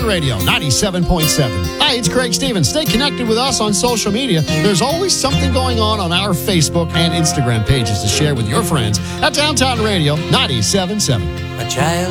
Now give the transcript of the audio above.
Downtown Radio 97.7. Hi, it's Craig Stevens. Stay connected with us on social media. There's always something going on our Facebook and Instagram pages to share with your friends at Downtown Radio 97.7. A child